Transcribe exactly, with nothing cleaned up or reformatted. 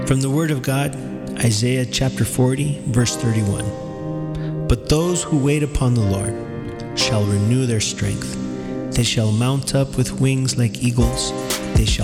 From the Word of God, Isaiah chapter forty, verse thirty-one. But those who wait upon the Lord shall renew their strength. They shall mount up with wings like eagles. They shall